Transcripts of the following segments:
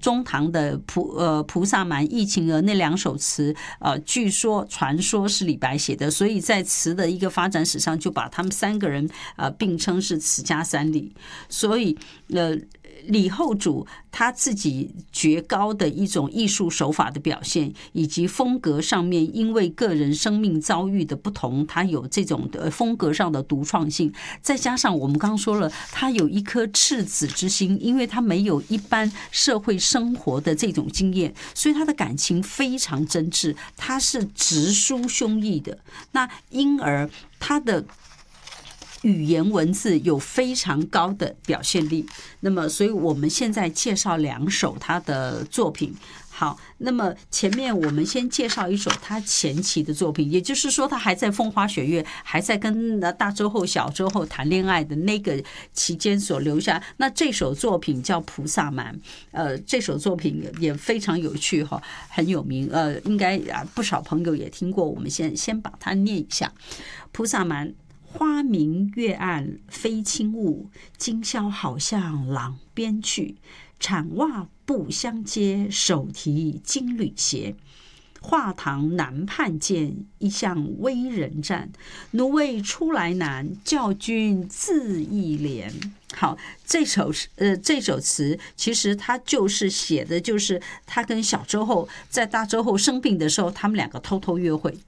中唐的菩萨蛮、忆情儿那2首词，据说传说是李白写的，所以在词的一个发展史上，就把他们3个人并称是词家3李。所以李后主他自己绝高的一种艺术手法的表现，以及风格上面，因为个人生命遭遇的不同，他有这种风格上的独创性。再加上我们刚刚说了，他有一颗赤子之心，因为他没有一般社会生活的这种经验，所以他的感情非常真挚，他是直抒胸臆的。那因而他的语言文字有非常高的表现力。那么所以我们现在介绍2首他的作品。好，那么前面我们先介绍一首他前期的作品，也就是说他还在风花雪月，还在跟大周后小周后谈恋爱的那个期间所留下。那这首作品叫《菩萨蛮》，这首作品也非常有趣哈，很有名，应该不少朋友也听过。我们先把它念一下，《菩萨蛮》。花明月暗飞轻雾，今宵好向郎边去。铲袜不相接，手提金缕鞋。画堂南畔见，一向微人战。奴为出来难，教君自忆怜。好，这首词其实他就是写的就是他跟小周后在大周后生病的时候，他们两个偷偷约会。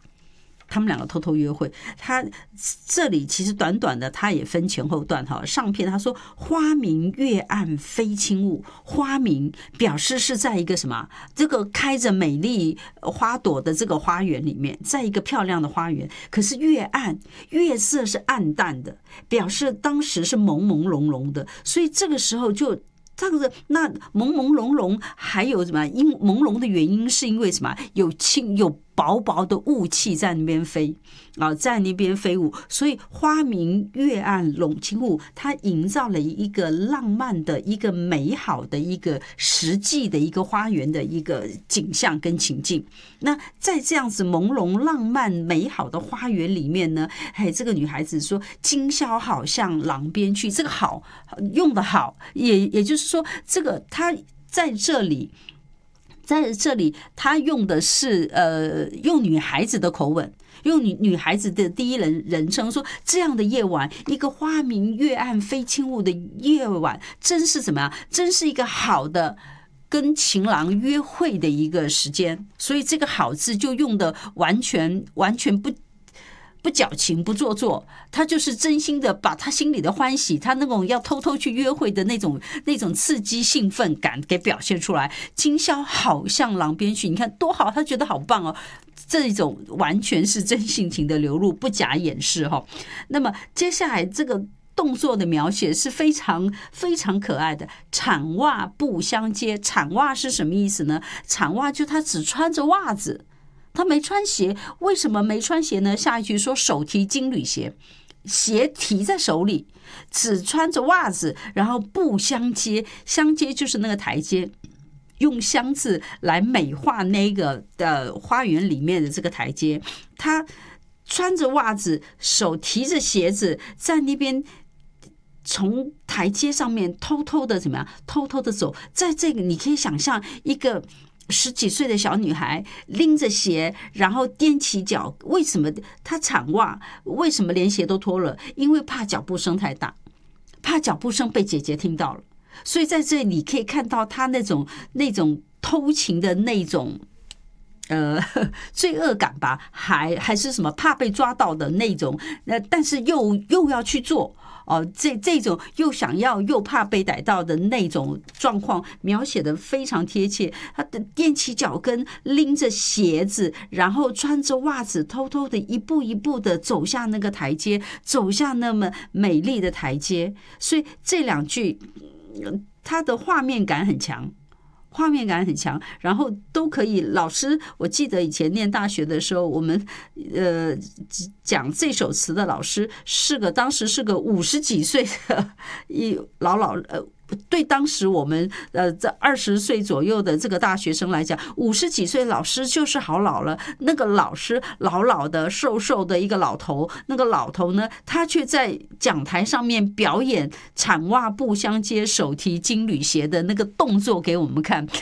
他这里其实短短的，他也分前后段哈。上片他说花明月暗飞轻雾，花明表示是在一个什么这个开着美丽花朵的这个花园里面，在一个漂亮的花园。可是月暗，月色是暗淡的，表示当时是朦朦胧胧的，所以这个时候就。这个那朦朦胧胧还有什么？因朦胧的原因是因为什么？有薄薄的雾气在那边飞在那边飞舞，所以花明月暗笼轻雾，它营造了一个浪漫的、一个美好的、一个实际的一个花园的一个景象跟情境。那在这样子朦胧、浪漫、美好的花园里面呢，这个女孩子说：“今宵好向郎边去。”这个好用的好，也就是说，这个她在这里。他用的是用女孩子的口吻，用女孩子的第一人称说，这样的夜晚，一个花明月暗飞轻雾的夜晚，真是怎么样？真是一个好的跟情郎约会的一个时间。所以这个好字就用的完全不矫情不做作，他就是真心的把他心里的欢喜，他那种要偷偷去约会的那种刺激兴奋感给表现出来。今宵好向郎边去，你看多好，他觉得好棒哦，这种完全是真性情的流露，不假掩饰哈。那么接下来这个动作的描写是非常非常可爱的。铲袜不相接，铲袜是什么意思呢？铲袜就他只穿着袜子。他没穿鞋，为什么没穿鞋呢？下一句说手提金缕鞋，鞋提在手里，只穿着袜子，然后不相接，相接就是那个台阶，用香字来美化那个花园里面的这个台阶。他穿着袜子，手提着鞋子，在那边从台阶上面偷偷的怎么样？偷偷的走，在这个你可以想象一个10几岁的小女孩拎着鞋，然后踮起脚。为什么她铲袜？为什么连鞋都脱了？因为怕脚步声太大，怕脚步声被姐姐听到了。所以在这里你可以看到她那种偷情的那种罪恶感吧，还是什么怕被抓到的那种，但是又要去做。这种又想要又怕被逮到的那种状况描写的非常贴切。他的踮起脚跟，拎着鞋子，然后穿着袜子，偷偷的一步一步的走下那个台阶，走下那么美丽的台阶。所以这2句它的画面感很强，然后都可以。老师，我记得以前念大学的时候，我们讲这首词的老师当时是个50几岁的对当时我们这20岁左右的这个大学生来讲，50几岁老师就是好老了。那个老师老的瘦瘦的一个老头，那个老头呢，他却在讲台上面表演铲袜不相接，手提金缕鞋的那个动作给我们看。